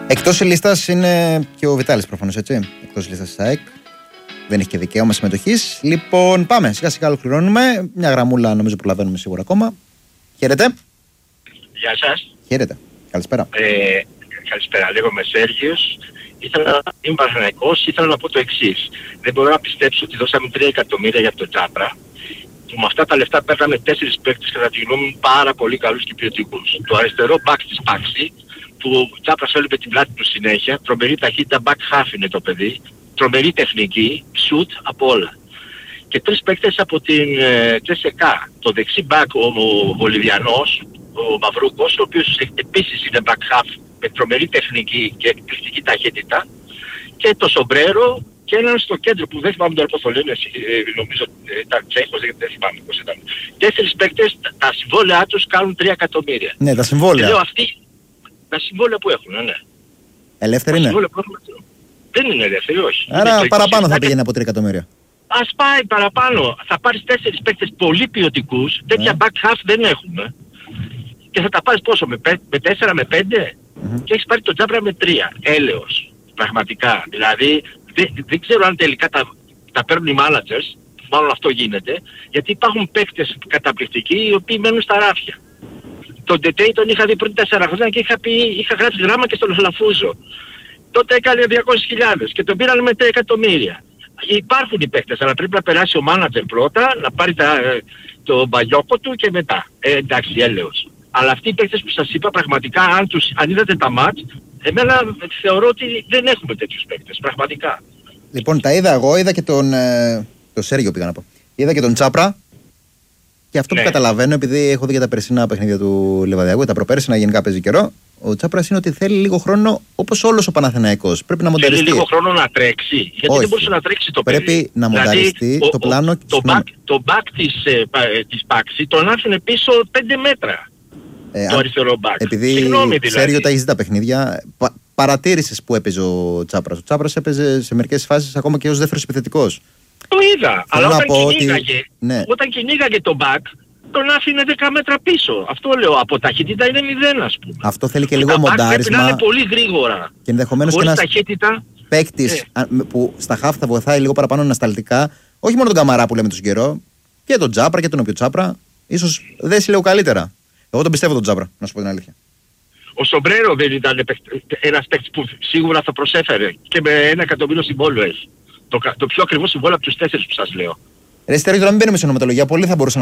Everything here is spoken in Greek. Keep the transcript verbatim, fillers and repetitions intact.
Εκτός λίστας είναι και ο Βιτάλης προφανώς, έτσι. Εκτός λίστας της ΑΕΚ. Δεν έχει και δικαίωμα συμμετοχής. Λοιπόν, πάμε. Σιγά σιγά ολοκληρώνουμε. Μια γραμμούλα νομίζω προλαβαίνουμε σίγουρα ακόμα. Χαίρετε. Γεια σας. Χαίρετε. Καλησπέρα. Ε, καλησπέρα. Λέγομαι Σέργιος. Ήθελα, είμαι Παναθηναϊκός, ήθελα να πω το εξής. Δεν μπορώ να πιστέψω ότι δώσαμε τρία εκατομμύρια για το Τσάπρα. Που με αυτά τα λεφτά παίρναμε τέσσερις παίκτες κατά τη γνώμη μου πάρα πολύ καλούς και ποιοτικούς. Το αριστερό back της Πάξη, που ο Τσάπρας έλειπε την πλάτη του συνέχεια, τρομερή ταχύτητα, back half είναι το παιδί, τρομερή τεχνική, shoot από όλα. Και τρεις παίκτες από την ε, Τσέσεκα. Το δεξί back ο, ο Βολιβιανός, ο Μαυρούκος, ο οποίος επίσης είναι back half με τρομερή τεχνική και εκπληκτική ταχύτητα, και το Σομπρέρο και έναν στο κέντρο που δεν θυμάμαι τώρα πώς το λένε, νομίζω ήταν Τσέχος, δεν θυμάμαι πώς ήταν. Τέσσερις παίκτες, τα συμβόλαιά τους κάνουν τρία εκατομμύρια. Ναι, τα συμβόλαια. Και λέω αυτοί, τα συμβόλαια που έχουν, ναι. Ελεύθεροι είναι. Δεν είναι ελεύθεροι, όχι. Άρα παραπάνω θα πήγαινε από τρία εκατομμύρια. Ας πάει παραπάνω. Θα πάρεις τέσσερις παίκτες πολύ ποιοτικούς, τέτοια yeah. back half δεν έχουμε. Και θα τα πάρεις πόσο, με, πέ, με τέσσερα, με πέντε, mm-hmm. και έχεις πάρει τον Τσάπρα με τρία. Έλεος. Πραγματικά. Δηλαδή, δεν, δεν ξέρω αν τελικά τα, τα παίρνουν οι managers, μάλλον αυτό γίνεται, γιατί υπάρχουν παίκτες καταπληκτικοί οι οποίοι μένουν στα ράφια. Τον Ντετέι τον είχα δει πριν τέσσερα χρόνια και είχα, πει, είχα γράψει γράμμα και στον Λαφούζο. Τότε έκανε διακόσιες χιλιάδες και τον πήραν με τρία εκατομμύρια. Υπάρχουν οι παίκτες, αλλά πρέπει να περάσει ο manager πρώτα, να πάρει τα, το μπαγιόκο του και μετά. Ε, εντάξει, έλεος. Αλλά αυτοί οι παίκτες που σας είπα, πραγματικά, αν, τους, αν είδατε τα μάτς, εμένα θεωρώ ότι δεν έχουμε τέτοιους παίκτες, πραγματικά. Λοιπόν, τα είδα εγώ, είδα και τον, ε, το Σέργιο πήγα να πω. Είδα και τον Τσάπρα. Και αυτό ναι. που καταλαβαίνω, επειδή έχω δει και τα περσινά παιχνίδια του Λιβαδιακού, τα προπέρσινα γενικά παίζει καιρό, ο Τσάπρας είναι ότι θέλει λίγο χρόνο, όπως όλος ο Παναθηναϊκός. Πρέπει να μονταριστεί. Θέλει λίγο χρόνο να τρέξει. Γιατί Όχι. δεν μπορούσε να τρέξει το παιδί. Πρέπει να μονταριστεί δηλαδή, το πλάνο. Ο, το, back, το back της, ε, της Πάξη τον άφηνε πίσω πέντε μέτρα. Ε, το αριστερό back. Επειδή Συγγνώμη δηλαδή. Σέργιο τα έχεις δει τα παιχνίδια, πα, παρατήρησες που έπαιζε ο Τσάπρας. Ο Τσάπρας έπαιζε σε μερικές φάσεις ακόμα και ως δεύτερος επιθετικός. Το είδα. Θέλω αλλά όταν κυνήγαγε, ότι... ναι. όταν κυνήγαγε το back, τον άφηνε δέκα μέτρα πίσω. Αυτό λέω. Από ταχύτητα είναι μηδέν, ας πούμε. Αυτό θέλει και λίγο μοντάρισμα. Πρέπει να είναι πολύ γρήγορα. Και ενδεχομένως και ένας ταχύτητα, παίκτης ε. που στα χαφ θα βοηθάει λίγο παραπάνω ανασταλτικά. Όχι μόνο τον Καμαρά που λέμε τον καιρό, και τον Τσάπρα και τον οποίο Τσάπρα. Ίσως δέσει λίγο καλύτερα. Εγώ τον πιστεύω τον Τσάπρα, να σου πω την αλήθεια. Ο Σομπρέρο δεν ήταν ένας παίκτης που σίγουρα θα προσέφερε και με ένα εκατομμύριο συμβόλαιο έχει. Το, το πιο ακριβό συμβόλαιο από τους τέσσερις που σας λέω. Ρε Στέργιο, να μην μπαίνουμε σε νοματολογία. Πολύ θα μπορούσα